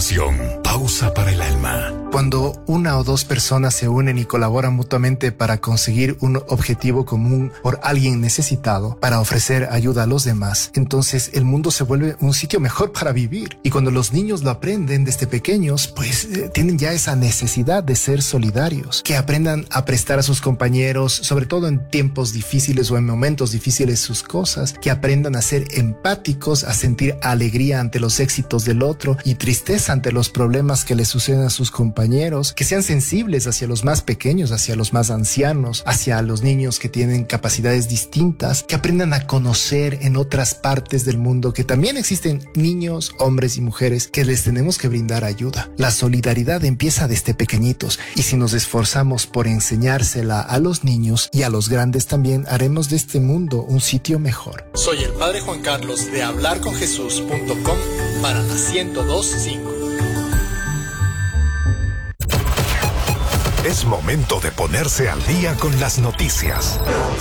continuación, pausa para el alma. Cuando una o dos personas se unen y colaboran mutuamente para conseguir un objetivo común por alguien necesitado, para ofrecer ayuda a los demás, entonces el mundo se vuelve un sitio mejor para vivir. Y cuando los niños lo aprenden desde pequeños, pues tienen ya esa necesidad de ser solidarios, que aprendan a prestar a sus compañeros, sobre todo en tiempos difíciles o en momentos difíciles, sus cosas, que aprendan a ser empáticos, a sentir alegría ante los éxitos del otro y tristeza ante los problemas que le suceden a sus compañeros, que sean sensibles hacia los más pequeños, hacia los más ancianos, hacia los niños que tienen capacidades distintas, que aprendan a conocer en otras partes del mundo que también existen niños, hombres y mujeres que les tenemos que brindar ayuda. La solidaridad empieza desde pequeñitos y si nos esforzamos por enseñársela a los niños y a los grandes también, haremos de este mundo un sitio mejor. Soy el Padre Juan Carlos de hablarconjesús.com para la 102.5. Es momento de ponerse al día con las noticias.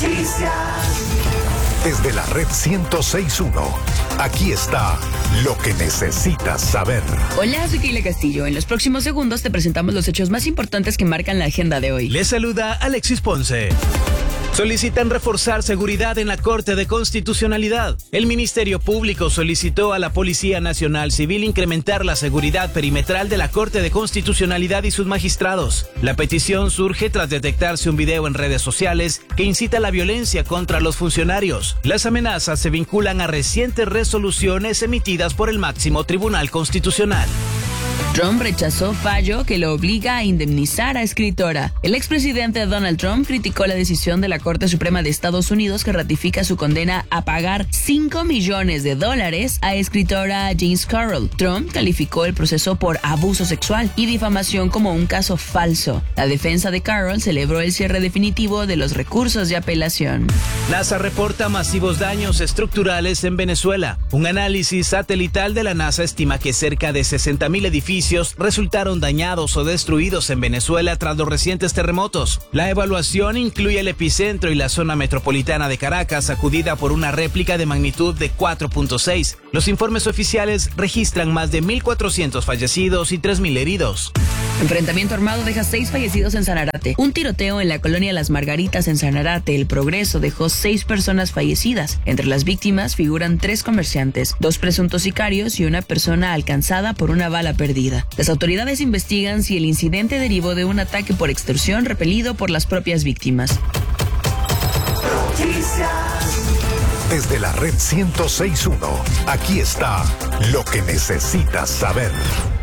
Desde la red 106.1, aquí está lo que necesitas saber. Hola, soy Keila Castillo. En los próximos segundos te presentamos los hechos más importantes que marcan la agenda de hoy. Les saluda Alexis Ponce. Solicitan reforzar seguridad en la Corte de Constitucionalidad. El Ministerio Público solicitó a la Policía Nacional Civil incrementar la seguridad perimetral de la Corte de Constitucionalidad y sus magistrados. La petición surge tras detectarse un video en redes sociales que incita a la violencia contra los funcionarios. Las amenazas se vinculan a recientes resoluciones emitidas por el máximo Tribunal Constitucional. Trump rechazó fallo que lo obliga a indemnizar a escritora. El expresidente Donald Trump criticó la decisión de la Corte Suprema de Estados Unidos que ratifica su condena a pagar $5 millones a escritora James Carroll. Trump calificó el proceso por abuso sexual y difamación como un caso falso. La defensa de Carroll celebró el cierre definitivo de los recursos de apelación. NASA reporta masivos daños estructurales en Venezuela. Un análisis satelital de la NASA estima que cerca de 60,000 edificios resultaron dañados o destruidos en Venezuela tras los recientes terremotos. La evaluación incluye el epicentro y la zona metropolitana de Caracas, sacudida por una réplica de magnitud de 4.6. Los informes oficiales registran más de 1,400 fallecidos y 3,000 heridos. Enfrentamiento armado deja 6 fallecidos en Sanarate. Un tiroteo en la colonia Las Margaritas en Sanarate, El Progreso, dejó 6 personas fallecidas. Entre las víctimas figuran 3 comerciantes, 2 presuntos sicarios y una persona alcanzada por una bala perdida. Las autoridades investigan si el incidente derivó de un ataque por extorsión repelido por las propias víctimas. Desde la red 106.1, aquí está lo que necesitas saber.